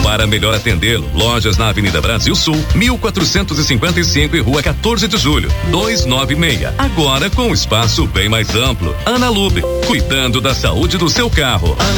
Para melhor atendê-lo, lojas na Avenida Brasil Sul, 1455 e Rua 14 de Julho, 296. Agora com um espaço bem mais amplo. Ana Lube, cuidando da saúde do seu carro. Ana